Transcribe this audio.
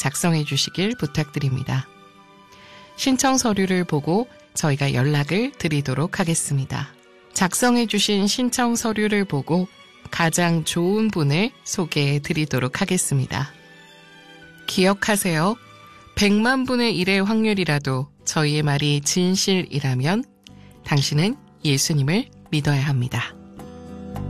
작성해 주시길 부탁드립니다. 신청 서류를 보고 저희가 연락을 드리도록 하겠습니다. 작성해 주신 신청 서류를 보고 가장 좋은 분을 소개해 드리도록 하겠습니다. 기억하세요. 100만 분의 1의 확률이라도 저희의 말이 진실이라면 당신은 예수님을 믿어야 합니다.